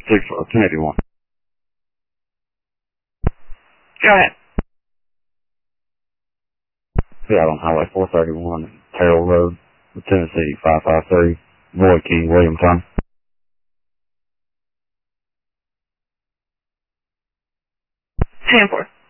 1081. Go ahead. Yeah, on Highway 431, Terrell Road, Tennessee 553, Roy King, Williamstown. 10-4.